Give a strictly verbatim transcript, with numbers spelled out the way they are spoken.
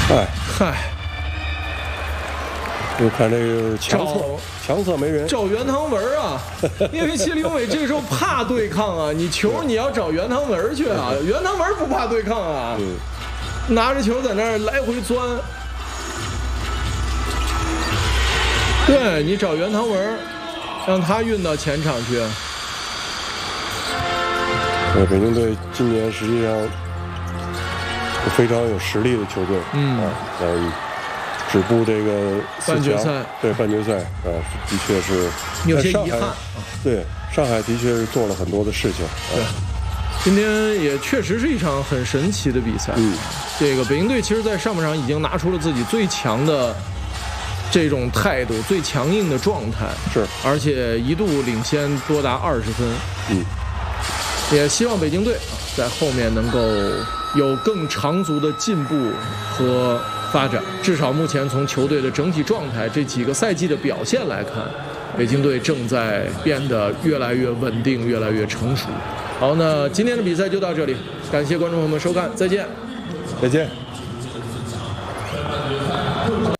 哎嗨， 我看这个强侧强侧没人， 找袁唐文啊，因为谢林伟这时候怕对抗啊，你球你要找袁唐文去啊，袁唐文不怕对抗啊， 嗯， 拿着球在那儿来回钻。对你找袁唐文，让他运到前场去。 对，北京队今年实际上非常有实力的球队， 嗯， 啊，在止步这个半决赛， 对半决赛啊，的确是有些遗憾。 对，上海的确是做了很多的事情。 对，今天也确实是一场很神奇的比赛。 嗯，这个北京队其实，在上半场已经拿出了自己最强的这种态度，最强硬的状态。 是， 而且一度领先多达二十分。 嗯， 也希望北京队啊，在后面能够有更长足的进步和发展。至少目前从球队的整体状态、这几个赛季的表现来看，北京队正在变得越来越稳定，越来越成熟。好，那今天的比赛就到这里，感谢观众朋友们收看，再见， 再见。